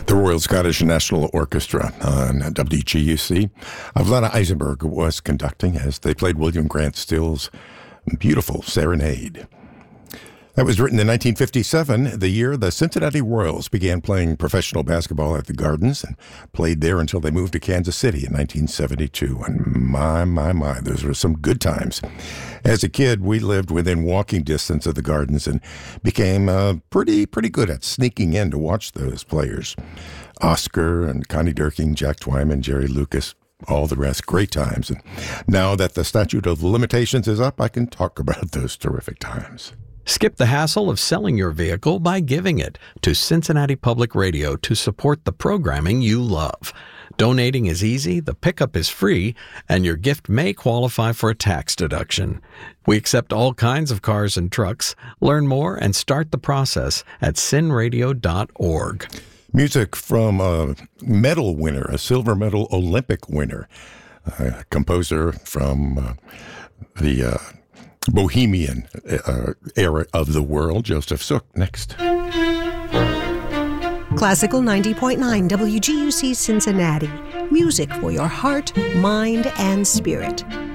The Royal Scottish National Orchestra on WGUC. Vlada Eisenberg was conducting as they played William Grant Still's beautiful Serenade. That was written in 1957, the year the Cincinnati Royals began playing professional basketball at the Gardens and played there until they moved to Kansas City in 1972. And my, those were some good times. As a kid, we lived within walking distance of the Gardens and became pretty good at sneaking in to watch those players. Oscar and Connie Durking, Jack Twyman, Jerry Lucas, all the rest, great times. And now that the statute of limitations is up, I can talk about those terrific times. Skip the hassle of selling your vehicle by giving it to Cincinnati Public Radio to support the programming you love. Donating is easy, the pickup is free, and your gift may qualify for a tax deduction. We accept all kinds of cars and trucks. Learn more and start the process at cinradio.org. Music from a medal winner, a silver medal Olympic winner, a composer from the Bohemian era of the world, Joseph Suk. Next. Classical 90.9 WGUC Cincinnati. Music for your heart, mind, and spirit.